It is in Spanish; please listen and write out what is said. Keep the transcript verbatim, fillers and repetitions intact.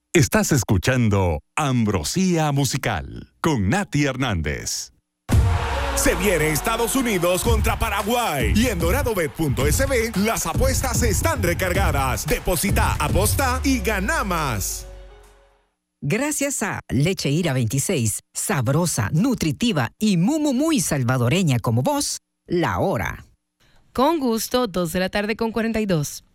Estás escuchando Ambrosía Musical con Nati Hernández. Se viene Estados Unidos contra Paraguay y en doradobet punto es be las apuestas están recargadas. Deposita, aposta y gana más. Gracias a Leche Ira veintiséis, sabrosa, nutritiva y muy, muy, muy salvadoreña como vos, la hora. Con gusto, dos de la tarde con cuarenta y dos.